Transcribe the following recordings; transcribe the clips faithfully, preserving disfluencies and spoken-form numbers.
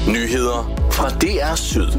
Nyheder fra D R Syd.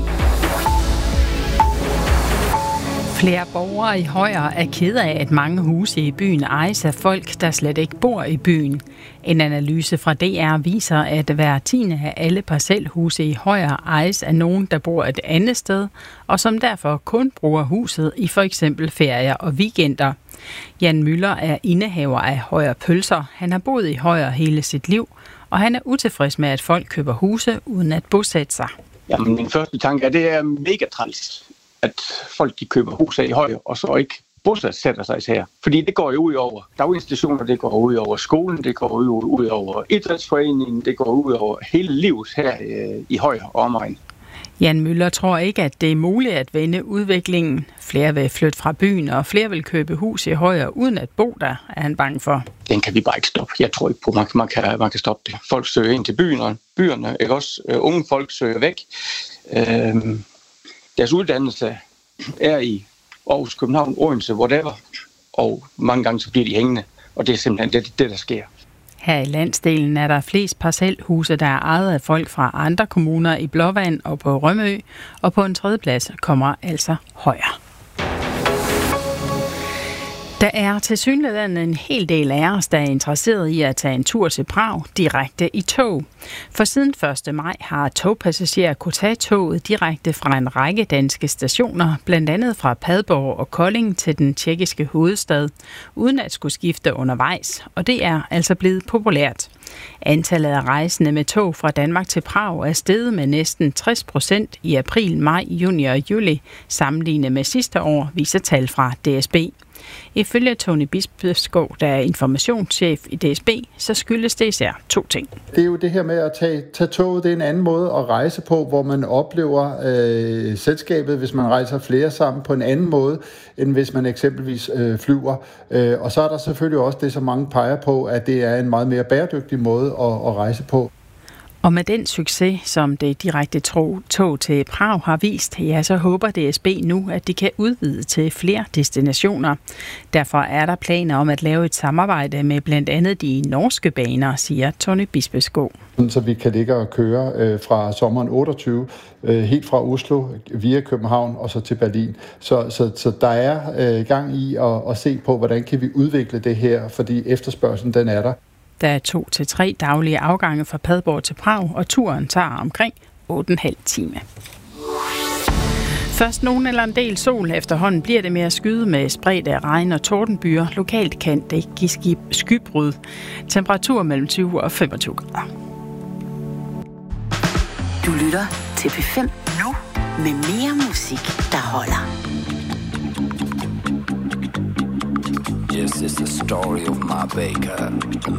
Flere borgere i Højer er kede af, at mange huse i byen ejes af folk, der slet ikke bor i byen. En analyse fra D R viser, at hver tiende af alle parcelhuse i Højer ejes af nogen, der bor et andet sted, og som derfor kun bruger huset i for eksempel ferier og weekender. Jan Møller er indehaver af Højer Pølser. Han har boet i Højer hele sit liv, og han er utilfreds med, at folk køber huse uden at bosætte sig. Jamen, min første tanke er, at det er mega træls, at folk de køber hus af i Højer, og så ikke bosætter sig her. Fordi det går jo ud over daginstitutioner, det går ud over skolen, det går ud, ud over idrætsforeningen, det går ud over hele livet her øh, i Højer og omegn. Jan Møller tror ikke, at det er muligt at vende udviklingen. Flere vil flytte fra byen, og flere vil købe hus i Højer uden at bo der, er han bange for. Den kan vi bare ikke stoppe. Jeg tror ikke på, at man, man, kan, man kan stoppe det. Folk søger ind til byerne, byerne ikke også? Uh, unge folk søger væk. Uh, deres uddannelse er i Aarhus, København, Odense, whatever. Og mange gange så bliver de hængende, og det er simpelthen det, det der sker. Her i landsdelen er der flest parcelhuse, der er ejet af folk fra andre kommuner i Blåvand og på Rømø, og på en tredje plads kommer altså Højer. Der er tilsyneladende en hel del af os, der er interesseret i at tage en tur til Prag direkte i tog. For siden første maj har togpassagerer kunne tage toget direkte fra en række danske stationer, blandt andet fra Padborg og Kolding til den tjekkiske hovedstad, uden at skulle skifte undervejs, og det er altså blevet populært. Antallet af rejsende med tog fra Danmark til Prag er steget med næsten tres procent i april, maj, juni og juli, sammenlignet med sidste år, viser tal fra D S B. Ifølge Tony Bispeskov, der er informationschef i D S B, så skyldes det især to ting. Det er jo det her med at tage, tage toget, det er en anden måde at rejse på, hvor man oplever øh, selskabet, hvis man rejser flere sammen, på en anden måde, end hvis man eksempelvis øh, flyver. Øh, og så er der selvfølgelig også det, som mange peger på, at det er en meget mere bæredygtig måde at, at rejse på. Og med den succes, som det direkte tog til Prag har vist, ja, så håber D S B nu, at de kan udvide til flere destinationer. Derfor er der planer om at lave et samarbejde med blandt andet de norske baner, siger Tony Bispeskov. Så vi kan ligge og køre øh, fra sommeren otteogtyve, øh, helt fra Oslo via København og så til Berlin. Så, så, så der er øh, gang i at, at se på, hvordan kan vi udvikle det her, fordi efterspørgselen den er der. Der er to til tre daglige afgange fra Padborg til Prag, og turen tager omkring otte og en halv time. Først nogen eller en del sol. Efterhånden bliver det mere skyde med spredte regn- og tordenbyer. Lokalt kan det give skybrud. Temperatur mellem tyve og femogtyve grader. Du lytter til P fem nu med mere musik, der holder. Yes, it's the story of my baker.